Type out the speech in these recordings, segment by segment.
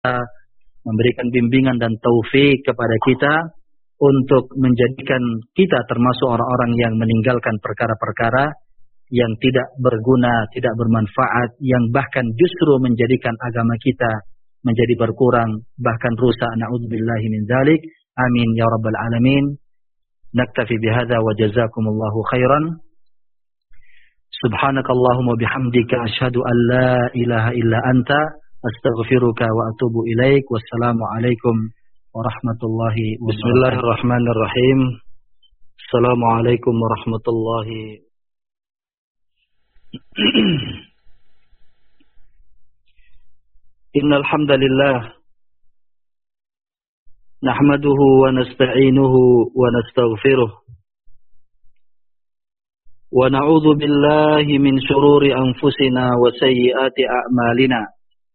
memberikan bimbingan dan taufik kepada kita untuk menjadikan kita termasuk orang-orang yang meninggalkan perkara-perkara yang tidak berguna, tidak bermanfaat, yang bahkan justru menjadikan agama kita menjadi berkurang, bahkan rusak. Na'udzubillahi min dzalik. Amin ya rabbal alamin. Naktafi bihadza wa jazakumullahu khairan. Subhanakallahumma bihamdika asyhadu an la ilaha illa anta astaghfiruka wa atubu ilaik. Wassalamu alaikum warahmatullahi wabarakatuh. Bismillahirrahmanirrahim. Assalamualaikum warahmatullahi Innal hamdalillah nahmaduhu wa nasta'inuhu wa nastaghfiruh wa na'udzu billahi min shururi anfusina wa sayyiati a'malina.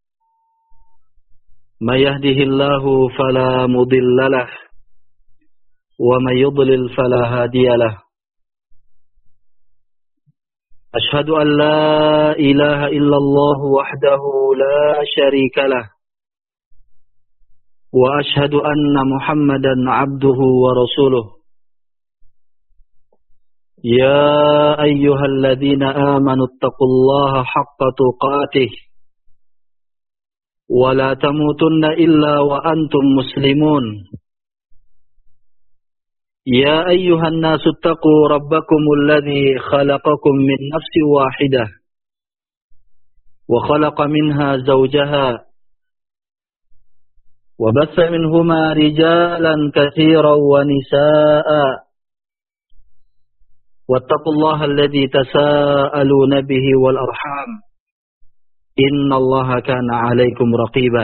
May yahdihillahu fala mudilla lahu wa may yudlil fala hadiya lahu. Ashhadu an la ilaha illallah wahdahu la syarika lah wa ashhadu anna Muhammadan abduhu wa rasuluh. Ya ayyuhalladzina amanu taqullaha haqqa tuqatih wa la tamutunna illa wa antum muslimun. يا أيها الناس اتقوا ربكم الذي خلقكم من نفس واحدة وخلق منها زوجها وبث منهما رجالا كثيرا ونساء واتقوا الله الذي تساءلون به والأرحام إن الله كان عليكم رقيبا.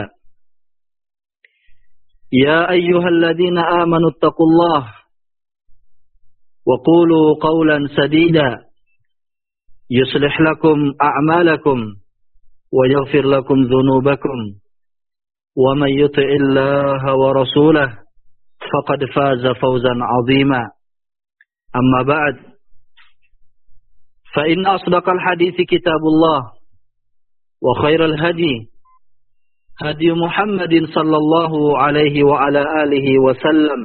يا أيها الذين آمنوا اتقوا الله وقولوا قولا سديدا يصلح لكم أعمالكم ويغفر لكم ذنوبكم ومن يطع الله ورسوله فقد فاز فوزا عظيما. أما بعد فإن أصدق الحديث كتاب الله وخير الهدي هدي محمد صلى الله عليه وعلى آله وسلم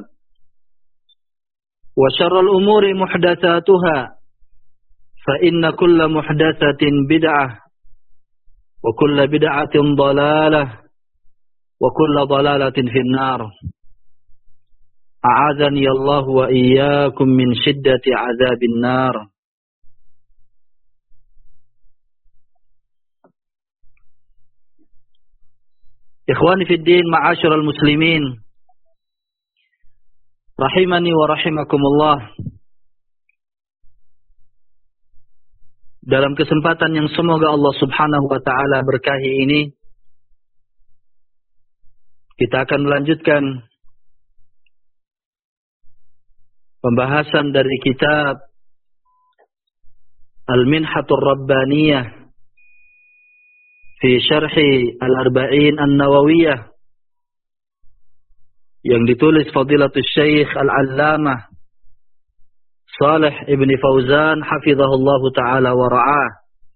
وشر الأمور محدثاتها فإن كل محدثة بدعة وكل بدعة ضلالة وكل ضلالة في النار. أعاذني الله وإياكم من شدة عذاب النار. إخواني في الدين معاشر المسلمين rahimani wa rahimakumullah. Dalam kesempatan yang semoga Allah subhanahu wa ta'ala berkahi ini, kita akan melanjutkan pembahasan dari kitab Al-Minhatur Rabbaniyah fi Syarhi Al-Arba'in An-Nawawiyah yang ditulis Fadilatul Syekh Al-Allamah Shalih Ibn Fauzan hafizahullahu ta'ala wa ra'ah.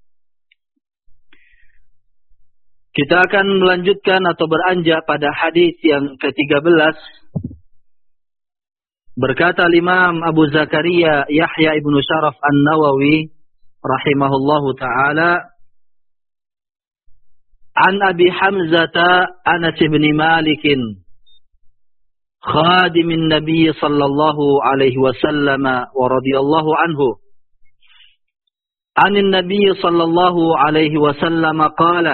Kita akan melanjutkan atau beranjak pada hadis yang ke-13. Berkata Imam Abu Zakaria Yahya Ibn Sharaf An-Nawawi rahimahullahu ta'ala, An Abi Hamzata Anas ibn Malikin خادم النبي صلى الله عليه وسلم ورضي الله عنه عن النبي صلى الله عليه وسلم قال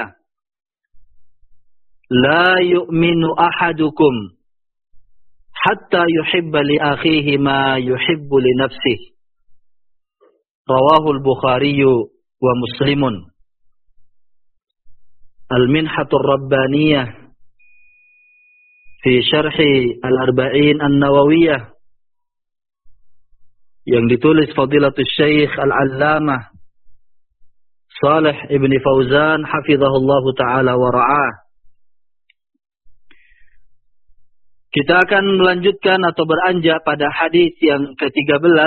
لا يؤمن أحدكم حتى يحب لأخيه ما يحب لنفسه. رواه البخاري ومسلم. المنحة الربانية fi Syarhi Al-Arba'in An-Nawawiyah yang ditulis Fadilatul Syekh Al-Allamah Shalih Ibn Fauzan hafizahullahu ta'ala wa ra'ah. Kita akan melanjutkan atau beranjak pada hadis yang ke-13.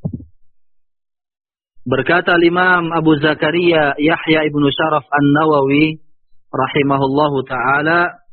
Berkata Imam Abu Zakaria Yahya Ibn Sharaf An-Nawawi rahimahullahu ta'ala,